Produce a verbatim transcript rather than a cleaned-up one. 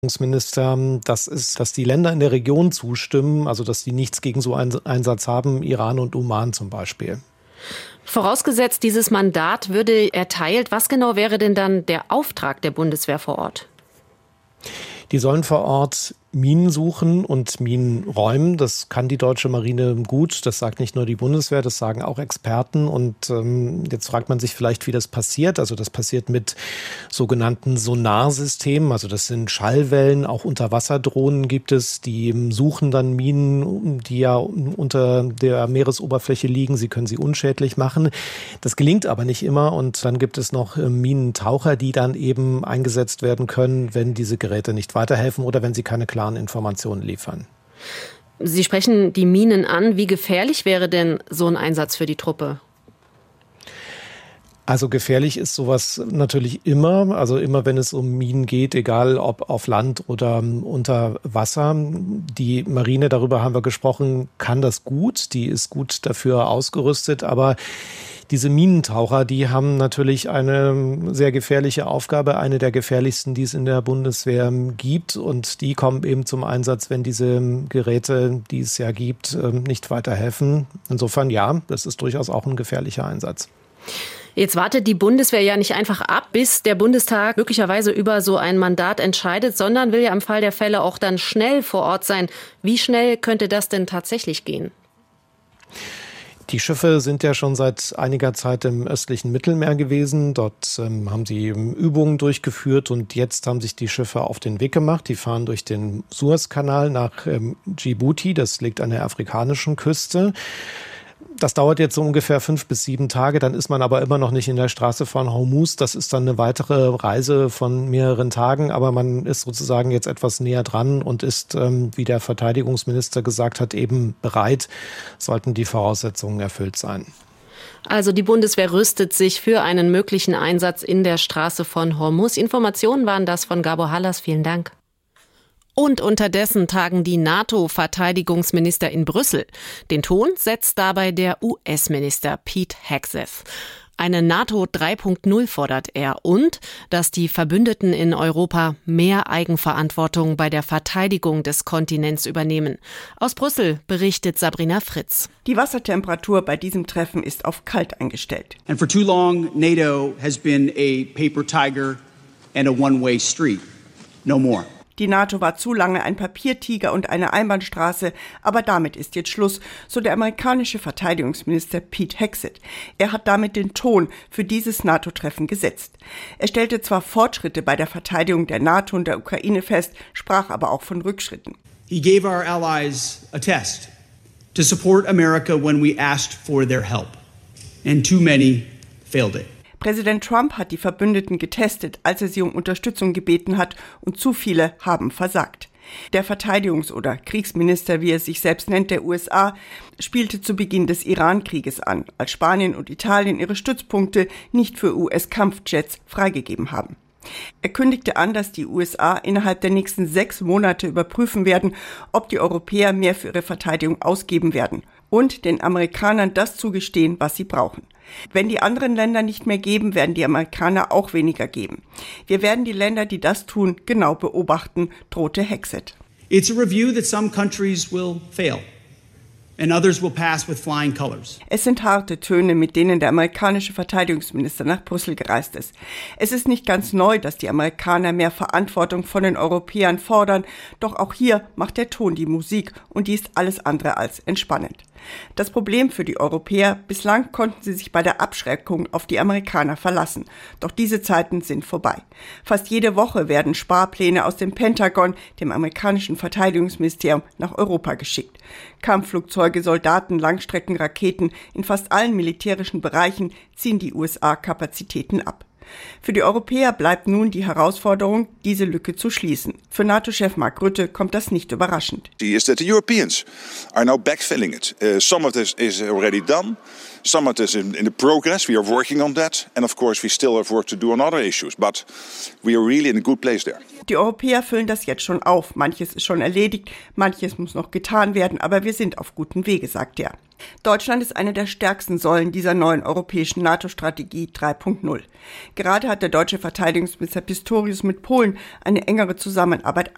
Minister, das ist, dass die Länder in der Region zustimmen, also dass die nichts gegen so einen Einsatz haben, Iran und Oman zum Beispiel. Vorausgesetzt, dieses Mandat würde erteilt, was genau wäre denn dann der Auftrag der Bundeswehr vor Ort? Die sollen vor Ort Minen suchen und Minen räumen. Das kann die deutsche Marine gut. Das sagt nicht nur die Bundeswehr, das sagen auch Experten. Und ähm, jetzt fragt man sich vielleicht, wie das passiert. Also das passiert mit sogenannten Sonarsystemen. Also das sind Schallwellen. Auch Unterwasserdrohnen gibt es. Die suchen dann Minen, die ja unter der Meeresoberfläche liegen. Sie können sie unschädlich machen. Das gelingt aber nicht immer. Und dann gibt es noch Minentaucher, die dann eben eingesetzt werden können, wenn diese Geräte nicht weiterhelfen oder wenn sie keine klaren Informationen liefern. Sie sprechen die Minen an. Wie gefährlich wäre denn so ein Einsatz für die Truppe? Also gefährlich ist sowas natürlich immer, also immer wenn es um Minen geht, egal ob auf Land oder unter Wasser. Die Marine, darüber haben wir gesprochen, kann das gut, die ist gut dafür ausgerüstet, aber diese Minentaucher, die haben natürlich eine sehr gefährliche Aufgabe, eine der gefährlichsten, die es in der Bundeswehr gibt. Und die kommen eben zum Einsatz, wenn diese Geräte, die es ja gibt, nicht weiterhelfen. Insofern ja, das ist durchaus auch ein gefährlicher Einsatz. Jetzt wartet die Bundeswehr ja nicht einfach ab, bis der Bundestag möglicherweise über so ein Mandat entscheidet, sondern will ja im Fall der Fälle auch dann schnell vor Ort sein. Wie schnell könnte das denn tatsächlich gehen? Die Schiffe sind ja schon seit einiger Zeit im östlichen Mittelmeer gewesen. Dort ähm, haben sie Übungen durchgeführt und jetzt haben sich die Schiffe auf den Weg gemacht. Die fahren durch den Suezkanal nach ähm, Djibouti, das liegt an der afrikanischen Küste. Das dauert jetzt so ungefähr fünf bis sieben Tage, dann ist man aber immer noch nicht in der Straße von Hormuz. Das ist dann eine weitere Reise von mehreren Tagen, aber man ist sozusagen jetzt etwas näher dran und ist, ähm, wie der Verteidigungsminister gesagt hat, eben bereit, sollten die Voraussetzungen erfüllt sein. Also die Bundeswehr rüstet sich für einen möglichen Einsatz in der Straße von Hormuz. Informationen waren das von Gabor Hallas. Vielen Dank. Und unterdessen tagen die NATO-Verteidigungsminister in Brüssel. Den Ton setzt dabei der U S-Minister Pete Hegseth. Eine NATO drei Punkt null fordert er und, dass die Verbündeten in Europa mehr Eigenverantwortung bei der Verteidigung des Kontinents übernehmen. Aus Brüssel berichtet Sabrina Fritz. Die Wassertemperatur bei diesem Treffen ist auf kalt eingestellt. And for too long, NATO has been a paper tiger and a one-way street. No more. Die NATO war zu lange ein Papiertiger und eine Einbahnstraße, aber damit ist jetzt Schluss, so der amerikanische Verteidigungsminister Pete Hegseth. Er hat damit den Ton für dieses NATO-Treffen gesetzt. Er stellte zwar Fortschritte bei der Verteidigung der NATO und der Ukraine fest, sprach aber auch von Rückschritten. He gave our allies a test to support America when we asked for their help, and too many failed it. Präsident Trump hat die Verbündeten getestet, als er sie um Unterstützung gebeten hat, und zu viele haben versagt. Der Verteidigungs- oder Kriegsminister, wie er sich selbst nennt, der U S A, spielte zu Beginn des Iran-Krieges an, als Spanien und Italien ihre Stützpunkte nicht für U S-Kampfjets freigegeben haben. Er kündigte an, dass die U S A innerhalb der nächsten sechs Monate überprüfen werden, ob die Europäer mehr für ihre Verteidigung ausgeben werden und den Amerikanern das zugestehen, was sie brauchen. Wenn die anderen Länder nicht mehr geben, werden die Amerikaner auch weniger geben. Wir werden die Länder, die das tun, genau beobachten, drohte Hegseth. It's a review that some countries will fail and others will pass with flying colors. Es sind harte Töne, mit denen der amerikanische Verteidigungsminister nach Brüssel gereist ist. Es ist nicht ganz neu, dass die Amerikaner mehr Verantwortung von den Europäern fordern, doch auch hier macht der Ton die Musik und die ist alles andere als entspannend. Das Problem für die Europäer: bislang konnten sie sich bei der Abschreckung auf die Amerikaner verlassen. Doch diese Zeiten sind vorbei. Fast jede Woche werden Sparpläne aus dem Pentagon, dem amerikanischen Verteidigungsministerium, nach Europa geschickt. Kampfflugzeuge, Soldaten, Langstreckenraketen, in fast allen militärischen Bereichen ziehen die U S A Kapazitäten ab. Für die Europäer bleibt nun die Herausforderung, diese Lücke zu schließen. Für NATO-Chef Mark Rutte kommt das nicht überraschend. Is that the Europeans are now backfilling it. Uh, some of this is already done. Some of this is in the progress. We are working on that. And of course we still have work to do on other issues. But we are really in a good place there. Die Europäer füllen das jetzt schon auf. Manches ist schon erledigt, manches muss noch getan werden, aber wir sind auf gutem Wege, sagt er. Deutschland ist eine der stärksten Säulen dieser neuen europäischen NATO-Strategie drei Punkt null. Gerade hat der deutsche Verteidigungsminister Pistorius mit Polen eine engere Zusammenarbeit